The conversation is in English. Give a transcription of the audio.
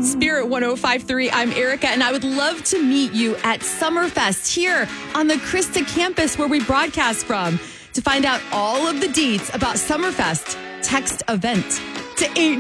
Spirit 105.3. I'm Erica, and I would love to meet you at Summerfest here on the Krista campus where we broadcast from. To find out all of the deets about Summerfest, text event to 8